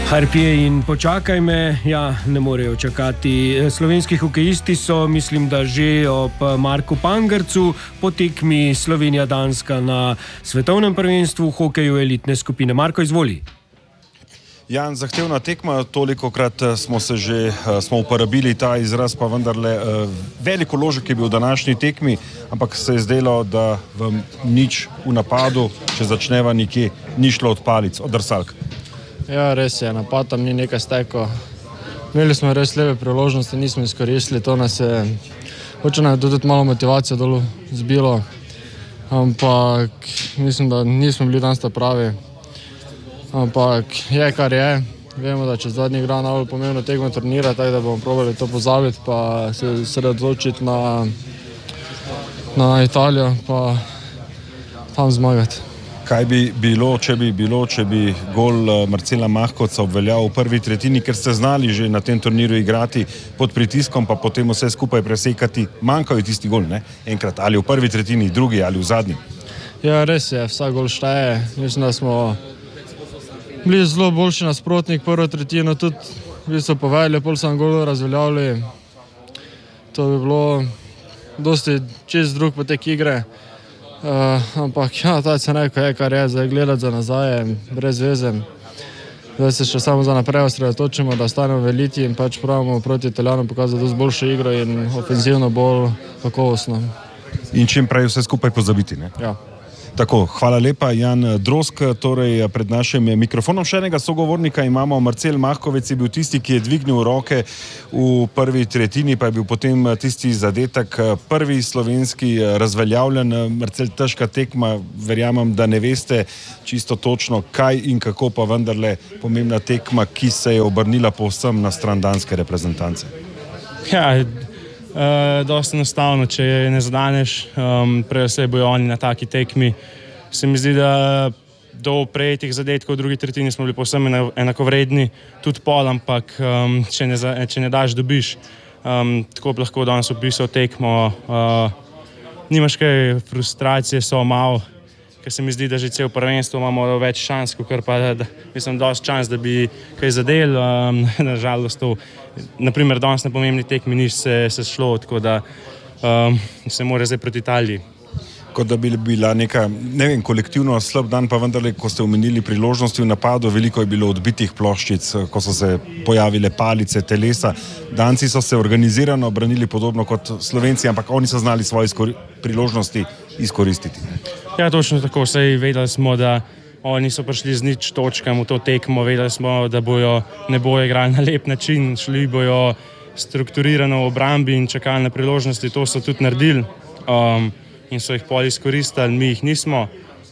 Harpije in počakaj me, ja, ne morejo čakati. Slovenski hokejisti so, mislim, da že ob Marku Pangercu po tekmi Slovenija-Danska na svetovnem prvenstvu v hokeju elitne skupine. Marko, izvoli. Jan, zahtevna tekma, tolikokrat smo uporabili ta izraz, pa vendarle veliko vložek je bil v današnji tekmi, ampak se je zdelo, da vam nič v napadu, če začneva nekje, ni šlo od palic, od drsalk. Ja, res je, napad tam ni nekaj steklo. Imeli smo res lepe priložnosti, nismo izkoristili, to nas je, hoče nam je tudi malo motivacijo dol zbilo, ampak mislim, da nismo bili danes ta pravi. Ampak je, kar je. Vemo, da čez 2 dni igra najbolj pomembno tekmo turnira, tako da bomo probali to pozabiti, pa se sredotočiti na Italijo, pa tam zmagati. Kaj bi bilo, če bi gol Marcela Mahkovca obveljal v prvi tretjini, ker ste znali že na tem turnirju igrati pod pritiskom, pa potem vse skupaj presekati, manjkal je tisti gol, ne? Enkrat, ali v prvi tretjini, drugi ali v zadnji. Ja, res je, vsak gol šteje. Mislim, da smo bili zelo boljši nasprotnik prvo tretjino, tudi so povedali, pol sem gol razveljavili. To bi bilo dosti čez drug potek igre. Ampak ja, taj se neko je, kar je, zdaj gledati za nazaj, brez veze. Zdaj se še samo za naprej osredotočimo, da stanemo v eliti in pač pravimo proti Italijanom pokazati dosti boljšo igro in ofenzivno bolj kakovostno. In čim prej vse skupaj pozabiti, ne? Ja. Tako, hvala lepa, Jan Drozg, torej pred našim mikrofonom še enega sogovornika imamo. Marcel Mahkovec je bil tisti, ki je dvignil roke v prvi tretjini, pa je bil potem tisti zadetek prvi slovenski razveljavljen. Marcel, težka tekma, verjamem, da ne veste čisto točno, kaj in kako, pa vendarle pomembna tekma, ki se je obrnila povsem na stran danske reprezentance. Ja, dosti enostavno, če je ne zadaneš, prej vse bojo oni na taki tekmi. Se mi zdi, da do prejetih zadetkov v drugi tretjini smo bili povsem enakovredni, tudi pol, ampak če ne daš, dobiš. Tako bi lahko danes opisal tekmo. Nimaš kaj, frustracije so malo, ker se mi zdi, da že cel prvenstvo imamo več šans, kakor pa, mislim, dosti šans, da bi kaj zadel. Nažalost to, naprimer, danes na pomembni tekmi ni se šlo, tako da se mora zdaj proti Italiji. Kot da bi bila neka, ne vem, kolektivno slab dan, pa vendarle, ko ste omenili priložnosti v napadu, veliko je bilo odbitih ploščic, ko so se pojavile palice, telesa. Danci so se organizirano branili podobno kot Slovenci, ampak oni so znali svoje priložnosti izkoristiti. Ja, točno tako. Saj vedeli smo, da oni so prišli z nič točkam v to tekmo, vedeli smo, da ne bojo igrali na lep način, šli bojo strukturirano v obrambi in čakali na priložnosti, to so tudi naredili. In so jih pol izkoristili, mi jih nismo.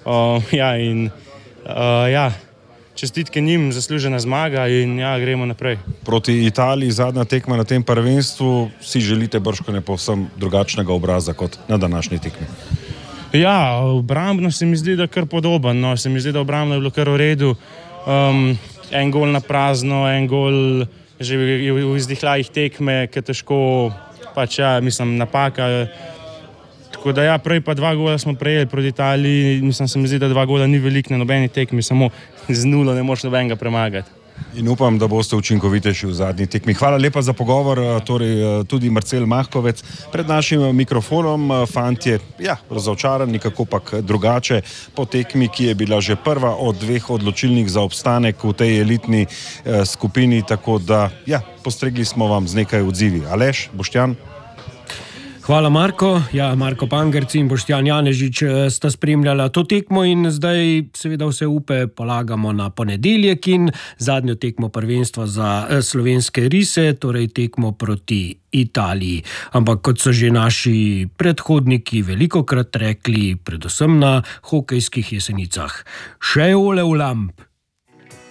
Čestitke njim, zaslužena zmaga in ja, gremo naprej. Proti Italiji, zadnja tekma na tem prvenstvu, si želite bržkone povsem drugačnega obraza kot na današnji tekmi? Ja, obrambno se mi zdi, da kar podoben. No. Se mi zdi, da obrambno je bilo kar v redu. En gol na prazno, en gol že v izdihljajih tekme, ki težko, pač ja, mislim, napaka. Tako da ja, prej pa 2 gola smo prejeli proti Italiji, mislim, se mi zdi, da 2 gola ni veliko na nobeni tekmi, samo z 0 ne moreš nobenega premagati. In upam, da boste učinkovitejši v zadnji tekmi. Hvala lepa za pogovor, torej tudi Marcel Mahkovec pred našim mikrofonom. Fantje, ja, razočaran, nekako pak drugače po tekmi, ki je bila že prva od 2 odločilnih za obstanek v tej elitni skupini, tako da, ja, postregli smo vam z nekaj odzivi. Aleš, Boštjan? Hvala, Marko. Ja, Marko Pangerc in Boštjan Janežič sta spremljala to tekmo in zdaj seveda vse upe polagamo na ponedeljek in zadnjo tekmo prvenstva za slovenske rise, torej tekmo proti Italiji. Ampak kot so že naši predhodniki velikokrat rekli, predvsem na hokejskih Jesenicah, še ole v lamp.